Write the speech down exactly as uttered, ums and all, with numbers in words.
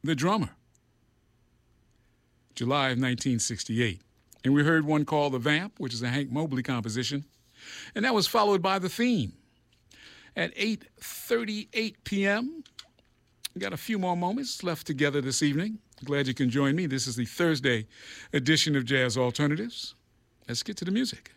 The Drummer, July of nineteen sixty-eight. And we heard one called The Vamp, which is a Hank Mobley composition. And that was followed by The Theme. At eight thirty-eight p.m., we got a few more moments left together this evening. Glad you can join me. This is the Thursday edition of Jazz Alternatives. Let's get to the music.